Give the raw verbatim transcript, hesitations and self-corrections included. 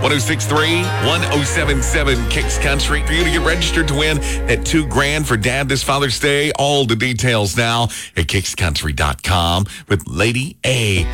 oh six three, one oh seven seven Kicks Country. For you to get registered to win that two grand for Dad this Father's Day. All the details now at kicks country dot com with Lady A.